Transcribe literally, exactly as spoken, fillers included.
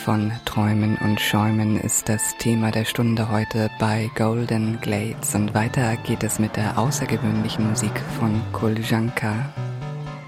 von Träumen und Schäumen ist das Thema der Stunde heute bei Golden Glades und weiter geht es mit der außergewöhnlichen Musik von Koljanka.